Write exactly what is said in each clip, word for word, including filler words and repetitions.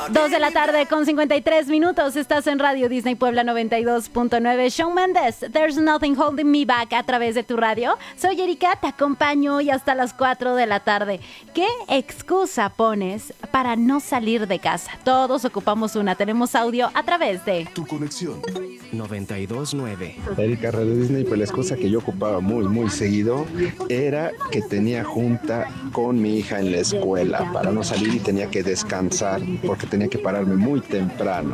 dos de la tarde con cincuenta y tres minutos. Estás en Radio Disney Puebla noventa y dos punto nueve. Shawn Mendes, There's Nothing Holding Me Back a través de tu radio. Soy Erika, te acompaño hoy hasta las cuatro de la tarde. ¿Qué excusa pones para no salir de casa? Todos ocupamos una. Tenemos audio a través de Tu conexión noventa y dos punto nueve. Erika, Radio Disney, pues la excusa que yo ocupaba muy, muy seguido era que tenía junta con mi hija en la escuela para no salir y tenía que descansar porque tenía que pararme muy temprano.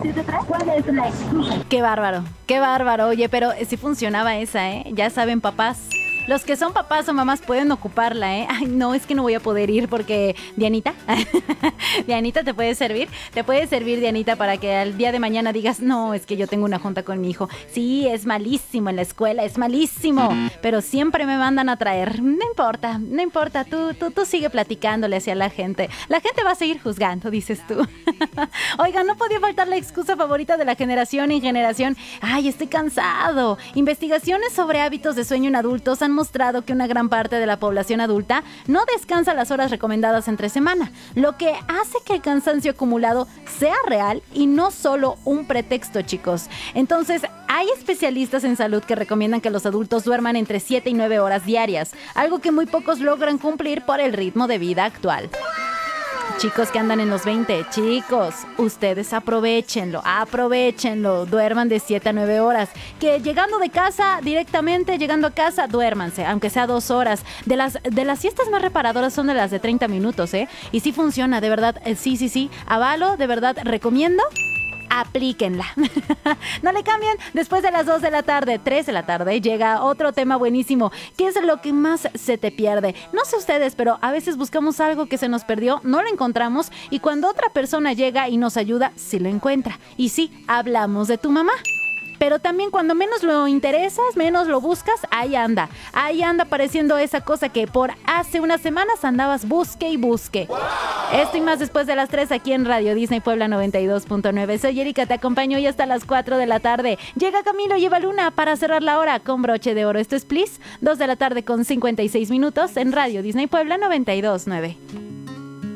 Qué bárbaro, qué bárbaro. Oye, pero sí funcionaba esa, ¿eh? Ya saben, papás. Los que son papás o mamás pueden ocuparla, ¿eh? Ay, no, es que no voy a poder ir porque... Dianita, Dianita, ¿te puede servir? Te puede servir, Dianita, para que al día de mañana digas, no, es que yo tengo una junta con mi hijo. Sí, es malísimo en la escuela, es malísimo, pero siempre me mandan a traer. No importa, no importa, tú, tú, tú sigue platicándole hacia la gente. La gente va a seguir juzgando, dices tú. Oiga, no podía faltar la excusa favorita de la generación en generación. Ay, estoy cansado. Investigaciones sobre hábitos de sueño en adultos han mostrado que una gran parte de la población adulta no descansa las horas recomendadas entre semana, lo que hace que el cansancio acumulado sea real y no solo un pretexto, chicos. Entonces, hay especialistas en salud que recomiendan que los adultos duerman entre siete y nueve horas diarias, algo que muy pocos logran cumplir por el ritmo de vida actual. Chicos que andan en los veinte, chicos, ustedes aprovechenlo, aprovechenlo, duerman de siete a nueve horas, que llegando de casa, directamente llegando a casa, duérmanse, aunque sea dos horas. De las, de las siestas más reparadoras son de las de treinta minutos, ¿eh? Y sí funciona, de verdad, eh, sí, sí, sí, avalo, de verdad, recomiendo. Aplíquenla. No le cambien. Después de las dos de la tarde, tres de la tarde, llega otro tema buenísimo. ¿Qué es lo que más se te pierde? No sé ustedes, pero a veces buscamos algo que se nos perdió, no lo encontramos y cuando otra persona llega y nos ayuda, sí lo encuentra. Y sí, hablamos de tu mamá. Pero también cuando menos lo interesas, menos lo buscas, ahí anda. Ahí anda apareciendo esa cosa que por hace unas semanas andabas busque y busque. ¡Wow! Esto y más después de las tres aquí en Radio Disney Puebla noventa y dos punto nueve. Soy Erika, te acompaño hoy hasta las cuatro de la tarde. Llega Camilo y Eva Luna para cerrar la hora con broche de oro. Esto es Please, dos de la tarde con cincuenta y seis minutos en Radio Disney Puebla noventa y dos punto nueve.